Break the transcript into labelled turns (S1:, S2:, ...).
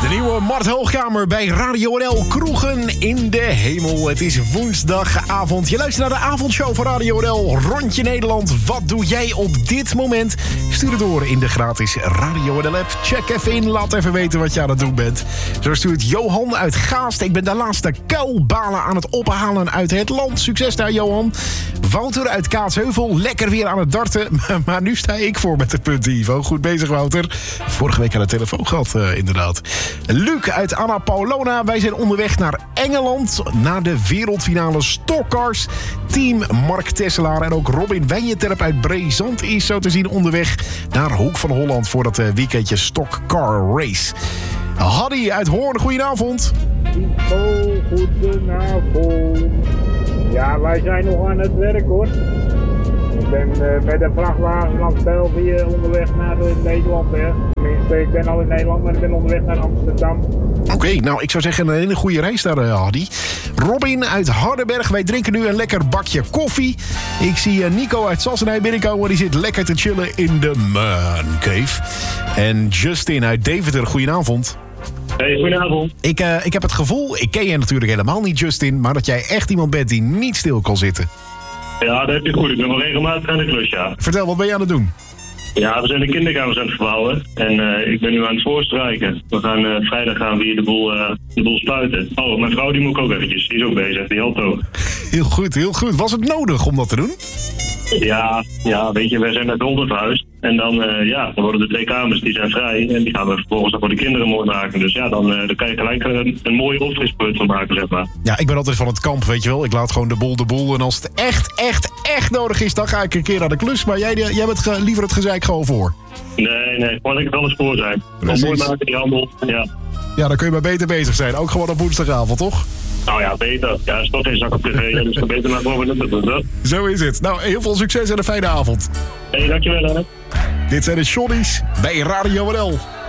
S1: De nieuwe Mart Hoogkamer bij Radio NL. Kroegen in de hemel. Het is woensdagavond. Je luistert naar de avondshow van Radio NL. Rondje Nederland. Wat doe jij op dit moment? Stuur het door in de gratis Radio NL app. Check even in. Laat even weten wat je aan het doen bent. Zo stuurt Johan uit Gaast. Ik ben de laatste kuilbalen aan het ophalen uit het land. Succes daar, Johan. Wouter uit Kaatsheuvel. Lekker weer aan het darten. Maar nu sta ik voor met de punten, Ivo. Goed bezig, Wouter. Vorige week aan de telefoon gehad, inderdaad. Luc uit Anna Paulona. Wij zijn onderweg naar Engeland. Na de wereldfinale Stockcars. Team Mark Tesselaar en ook Robin Wijnjeterp uit Brezand is zo te zien onderweg naar Hoek van Holland voor dat weekendje Stockcar Race. Haddy uit Hoorn, goedenavond.
S2: Goedenavond. Ja, wij zijn nog aan het werk, hoor. Ik ben met een vrachtwagen langs België onderweg naar Nederland. Hè. Tenminste, ik ben al in Nederland, maar ik ben onderweg naar Amsterdam.
S1: Oké, nou, ik zou zeggen een hele goede reis daar, Haddy. Robin uit Hardenberg. Wij drinken nu een lekker bakje koffie. Ik zie Nico uit Sassenheim binnenkomen. Die zit lekker te chillen in de Man Cave. En Justin uit Deventer, goedenavond.
S3: Hey, goedenavond.
S1: Ik heb het gevoel, ik ken je natuurlijk helemaal niet, Justin, maar dat jij echt iemand bent die niet stil kan zitten.
S3: Ja, dat heb je goed. Ik ben wel regelmatig aan de klus, ja.
S1: Vertel, wat ben je aan het doen?
S3: Ja, we zijn de kinderkamers aan het verbouwen. En ik ben nu aan het voorstrijken. We gaan vrijdag gaan we hier de boel spuiten. Oh, mijn vrouw die moet ik ook eventjes. Die is ook bezig. Die helpt ook.
S1: Heel goed, heel goed. Was het nodig om dat te doen?
S3: Ja, weet je, wij zijn net rond het huis. En dan worden de 2 kamers, die zijn vrij. En die gaan we vervolgens voor de kinderen mooi maken. Dus ja, dan kan je gelijk een mooie opfrisbeurt van maken, zeg maar.
S1: Ja, ik ben altijd van het kamp, weet je wel. Ik laat gewoon de boel. En als het echt nodig is, dan ga ik een keer aan de klus. Maar jij bent liever het gezeik gewoon voor.
S3: Nee, gewoon lekker wel eens voor zijn. Gewoon mooi maken, die handel, ja.
S1: Ja, dan kun je maar beter bezig zijn. Ook gewoon op woensdagavond, toch?
S3: Nou ja, beter. Ja, er is toch geen zak op tv, dus dan beter maar gewoon met het doen.
S1: Zo is het. Nou, heel veel succes en een fijne avond.
S3: Hey, dankjewel, hè.
S1: Dit zijn de Shonnies bij Radio NL.